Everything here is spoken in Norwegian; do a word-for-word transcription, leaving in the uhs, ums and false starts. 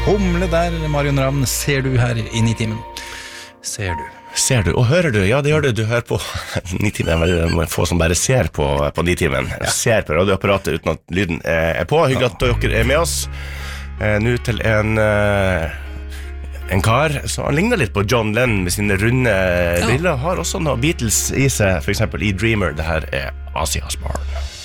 humle der, Marion Ravn, ser du her inne i timen. Ser du. Ser du, og hører du? Ja, det gjør du, du hører på Nitimen, veldig få som bare ser på, på Nitimen, ja. Ser på radioapparatet uten at lyden er på. Hyggelig at dere er med oss. Eh, nå til en, eh, en kar, så han ligner litt på John Lennon med sine runde ja. briller, har også noe Beatles i seg, for eksempel i Dreamer. Det her er Ozzy Osbourne.